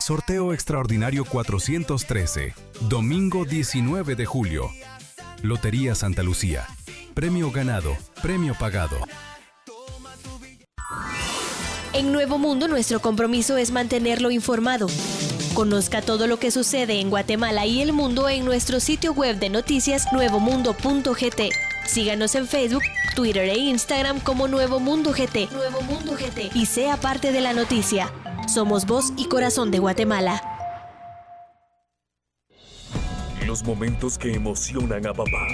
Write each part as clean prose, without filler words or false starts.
Sorteo extraordinario 413, domingo 19 de julio. Lotería Santa Lucía. Premio ganado, premio pagado. En Nuevo Mundo, nuestro compromiso es mantenerlo informado. Conozca todo lo que sucede en Guatemala y el mundo en nuestro sitio web de noticias nuevomundo.gt. Síganos en Facebook, Twitter e Instagram como Nuevo Mundo GT. Nuevo Mundo GT. Y sea parte de la noticia. Somos voz y corazón de Guatemala. Los momentos que emocionan a papá.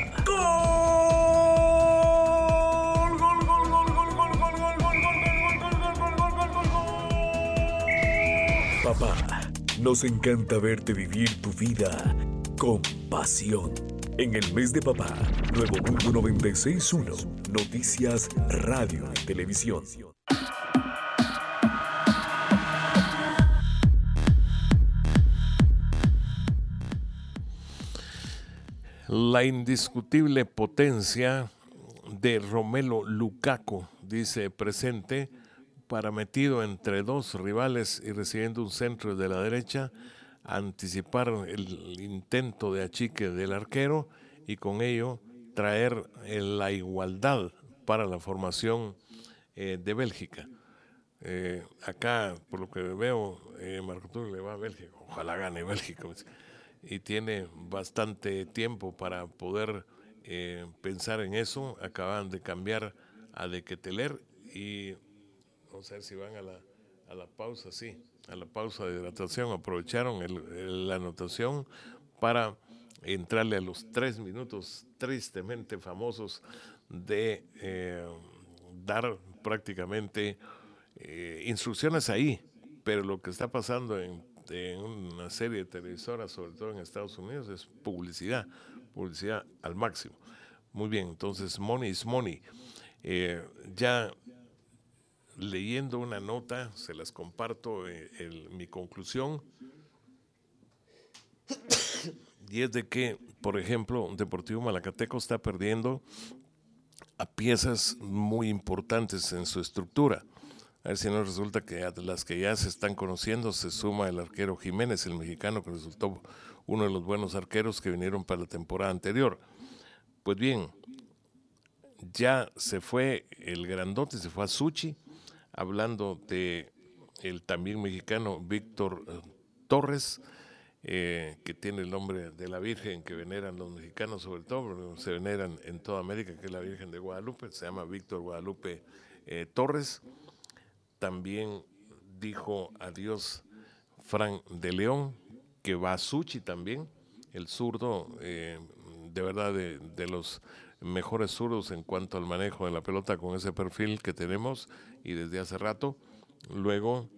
Papá, nos encanta verte vivir tu vida con pasión. En el mes de papá, Nuevo Mundo 96.1, noticias, radio y televisión. La indiscutible potencia de Romelu Lukaku, dice presente, para metido entre dos rivales y recibiendo un centro de la derecha, anticipar el intento de achique del arquero y con ello traer la igualdad para la formación de Bélgica. Acá, por lo que veo, Marco Tulio le va a Bélgica, ojalá gane Bélgica, y tiene bastante tiempo para poder pensar en eso. Acaban de cambiar a De Ketelaere y vamos a ver si van a la pausa, sí, a la pausa de hidratación. Aprovecharon la anotación para entrarle a los 3 minutos tristemente famosos de dar prácticamente instrucciones ahí, pero lo que está pasando en una serie de televisoras, sobre todo en Estados Unidos, es publicidad al máximo. Muy bien, entonces money is money. Ya leyendo una nota, se las comparto, mi conclusión, y es de que, por ejemplo, Deportivo Malacateco está perdiendo a piezas muy importantes en su estructura. A ver si no resulta que a las que ya se están conociendo se suma el arquero Jiménez, el mexicano, que resultó uno de los buenos arqueros que vinieron para la temporada anterior. Pues bien, ya se fue el grandote, se fue a Suchi, hablando de el también mexicano Víctor Torres, que tiene el nombre de la Virgen que veneran los mexicanos, sobre todo, porque se veneran en toda América, que es la Virgen de Guadalupe, se llama Víctor Guadalupe Torres. También dijo adiós Frank de León, que va a Suchi también, el zurdo, de verdad de los mejores zurdos en cuanto al manejo de la pelota con ese perfil que tenemos y desde hace rato. Luego,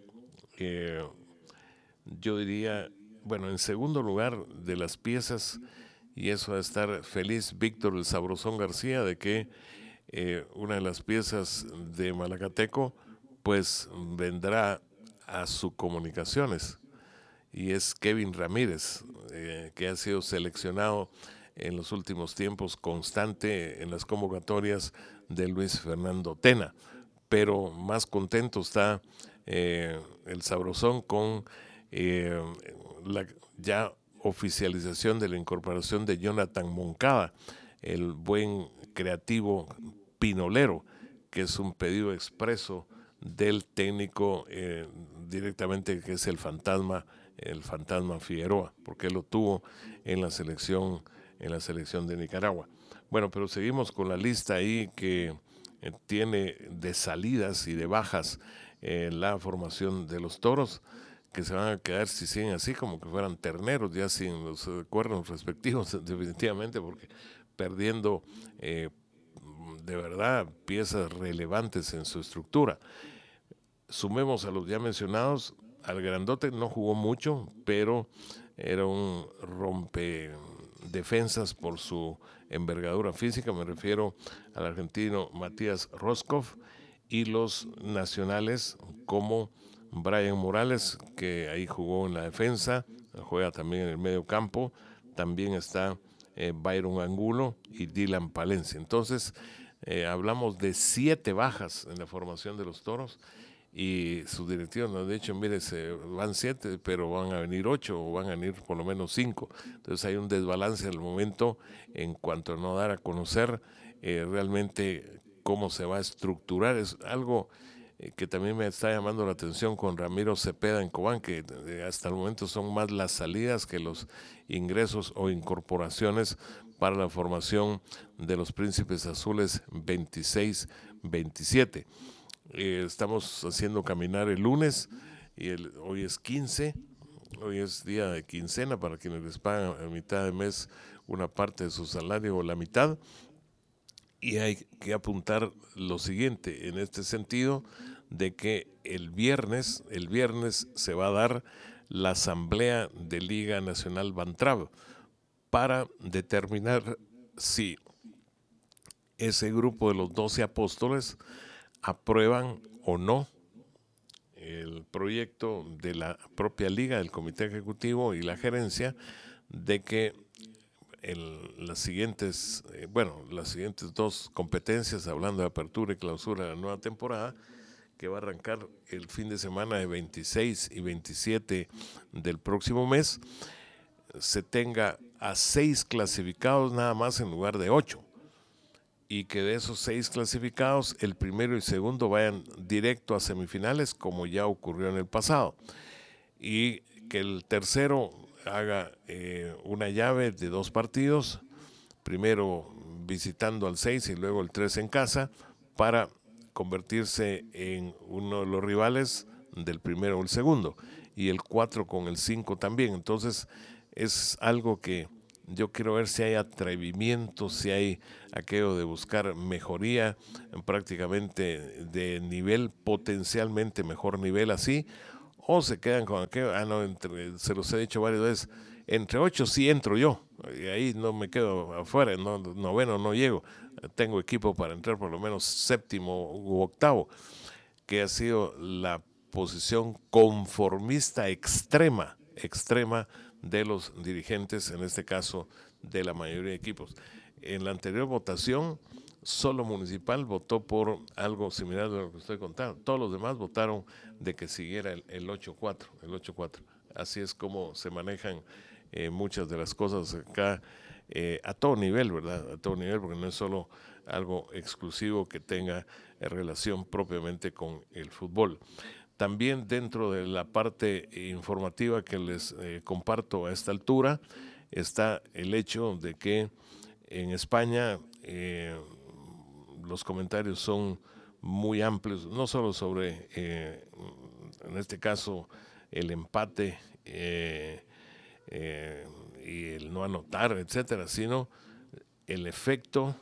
yo diría, bueno, en segundo lugar de las piezas, y eso va a estar feliz Víctor el Sabrosón García de que una de las piezas de Malacateco pues vendrá a sus comunicaciones, y es Kevin Ramírez, que ha sido seleccionado en los últimos tiempos constante en las convocatorias de Luis Fernando Tena, pero más contento está el Sabrosón con la ya oficialización de la incorporación de Jonathan Moncada, el buen creativo pinolero, que es un pedido expreso del técnico directamente, que es el fantasma Figueroa, porque él lo tuvo en la selección de Nicaragua. Bueno, pero seguimos con la lista ahí que tiene de salidas y de bajas la formación de los Toros, que se van a quedar, si siguen así, como que fueran terneros, ya sin los cuernos respectivos, definitivamente, porque perdiendo de verdad piezas relevantes en su estructura. Sumemos a los ya mencionados, al grandote no jugó mucho, pero era un rompedefensas por su envergadura física, me refiero al argentino Matías Roscoff, y los nacionales como Brian Morales, que ahí jugó en la defensa, juega también en el medio campo, también está Byron Angulo y Dylan Palencia. Entonces, hablamos de 7 bajas en la formación de los Toros, y sus directivos nos han dicho, mire, van 7, pero van a venir 8 o van a venir por lo menos 5. Entonces hay un desbalance al momento en cuanto a no dar a conocer realmente cómo se va a estructurar. Es algo que también me está llamando la atención con Ramiro Cepeda en Cobán, que hasta el momento son más las salidas que los ingresos o incorporaciones para la formación de los Príncipes Azules 26-27. Estamos haciendo caminar el lunes y hoy es 15, hoy es día de quincena para quienes les pagan a mitad de mes una parte de su salario o la mitad. Y hay que apuntar lo siguiente en este sentido, de que el viernes se va a dar la asamblea de Liga Nacional Bantrab para determinar si ese grupo de los 12 apóstoles aprueban o no el proyecto de la propia liga, del comité ejecutivo y la gerencia, de que las siguientes 2 competencias, hablando de apertura y clausura de la nueva temporada, que va a arrancar el fin de semana de 26 y 27 del próximo mes, se tenga a 6 clasificados nada más en lugar de 8, y que de esos 6 clasificados el primero y segundo vayan directo a semifinales, como ya ocurrió en el pasado, y que el tercero haga una llave de 2 partidos, primero visitando al 6 y luego el 3 en casa, para convertirse en uno de los rivales del primero o el segundo, y el 4 con el 5 también. Entonces es algo que yo quiero ver si hay atrevimiento, si hay aquello de buscar mejoría prácticamente de nivel, potencialmente mejor nivel así, o se quedan con aquello, se los he dicho varias veces, entre 8 sí entro yo, y ahí no me quedo afuera, noveno no llego, tengo equipo para entrar por lo menos 7º u 8º, que ha sido la posición conformista extrema de los dirigentes, en este caso de la mayoría de equipos. En la anterior votación, solo Municipal votó por algo similar de lo que estoy contando. Todos los demás votaron de que siguiera el 8-4. Así es como se manejan muchas de las cosas acá, a todo nivel, ¿verdad? A todo nivel, porque no es solo algo exclusivo que tenga relación propiamente con el fútbol. También dentro de la parte informativa que les comparto a esta altura está el hecho de que en España los comentarios son muy amplios, no solo sobre, en este caso, el empate y el no anotar, etcétera, sino el efecto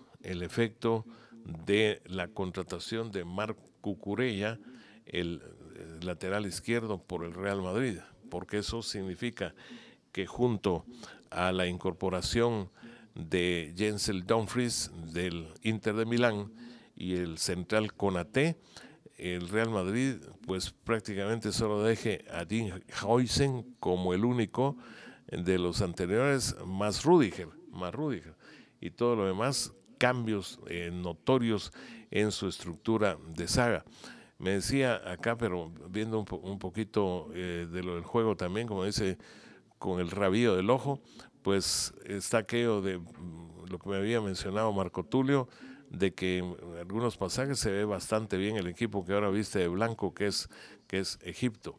de la contratación de Marc Cucurella, el lateral izquierdo, por el Real Madrid, porque eso significa que junto a la incorporación de Denzel Dumfries del Inter de Milán y el central Konaté, el Real Madrid pues prácticamente solo deje a Dean Huijsen como el único de los anteriores, más Rudiger, y todo lo demás cambios notorios en su estructura de saga. Me decía acá, pero viendo un poquito de lo del juego también, como dice, con el rabillo del ojo, pues está aquello de lo que me había mencionado Marco Tulio, de que en algunos pasajes se ve bastante bien el equipo que ahora viste de blanco, que es Egipto.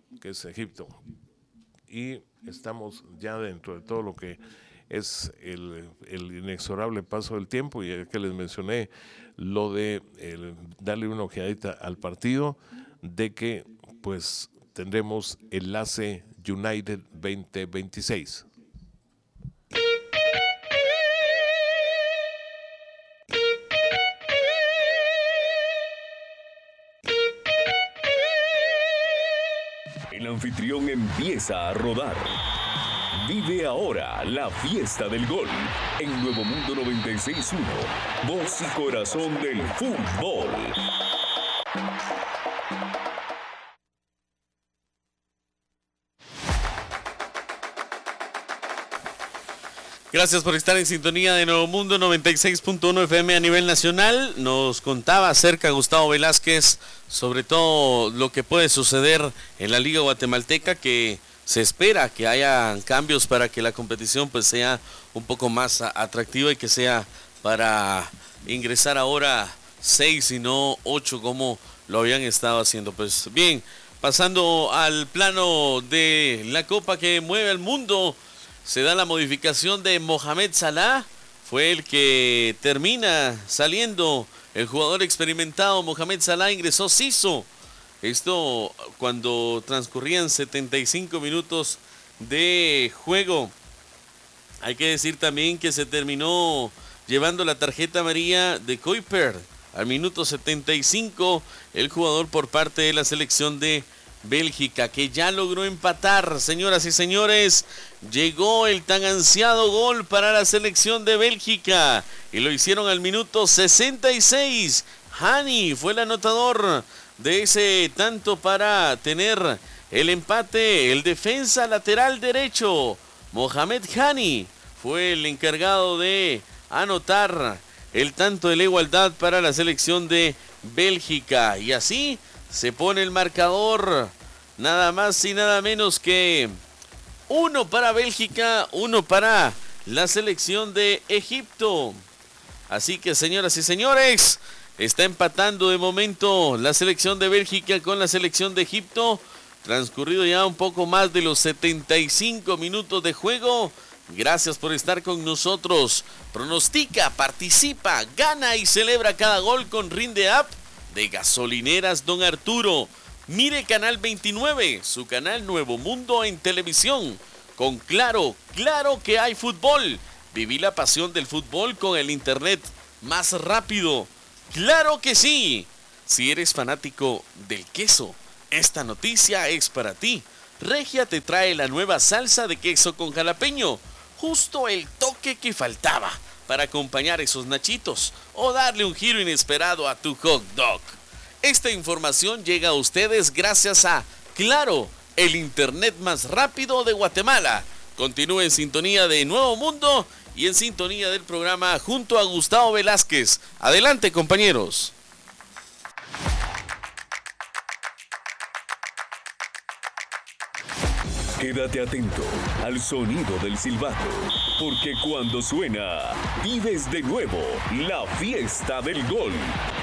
Y estamos ya dentro de todo lo que es el inexorable paso del tiempo, y que les mencioné lo de darle una ojeadita al partido, de que pues tendremos Enlace United 2026. El anfitrión empieza a rodar. Vive ahora la fiesta del gol en Nuevo Mundo 96.1, voz y corazón del fútbol. Gracias por estar en sintonía de Nuevo Mundo 96.1 FM a nivel nacional. Nos contaba acerca Gustavo Velázquez sobre todo lo que puede suceder en la Liga Guatemalteca, que se espera que haya cambios para que la competición pues sea un poco más atractiva y que sea para ingresar ahora 6 y no 8 como lo habían estado haciendo. Pues bien, pasando al plano de la Copa que mueve al mundo, se da la modificación de Mohamed Salah. Fue el que termina saliendo el jugador experimentado. Mohamed Salah ingresó Siso. Esto cuando transcurrían 75 minutos de juego. Hay que decir también que se terminó llevando la tarjeta amarilla de Kuiper. Al minuto 75, el jugador por parte de la selección de Bélgica, que ya logró empatar. Señoras y señores, llegó el tan ansiado gol para la selección de Bélgica y lo hicieron al minuto 66. Hani fue el anotador de ese tanto para tener el empate. El defensa lateral derecho, Mohamed Hani, fue el encargado de anotar el tanto de la igualdad para la selección de Bélgica. Y así se pone el marcador, nada más y nada menos que 1 para Bélgica, 1 para la selección de Egipto. Así que, señoras y señores, está empatando de momento la selección de Bélgica con la selección de Egipto. Transcurrido ya un poco más de los 75 minutos de juego. Gracias por estar con nosotros. Pronostica, participa, gana y celebra cada gol con Rinde App de Gasolineras Don Arturo. Mire Canal 29, su canal Nuevo Mundo en televisión. Con Claro, claro que hay fútbol. Viví la pasión del fútbol con el internet más rápido. ¡Claro que sí! Si eres fanático del queso, esta noticia es para ti. Regia te trae la nueva salsa de queso con jalapeño. Justo el toque que faltaba para acompañar esos nachitos o darle un giro inesperado a tu hot dog. Esta información llega a ustedes gracias a Claro, el internet más rápido de Guatemala. Continúe en sintonía de Nuevo Mundo y en sintonía del programa junto a Gustavo Velázquez. Adelante, compañeros. Quédate atento al sonido del silbato, porque cuando suena, vives de nuevo la fiesta del gol.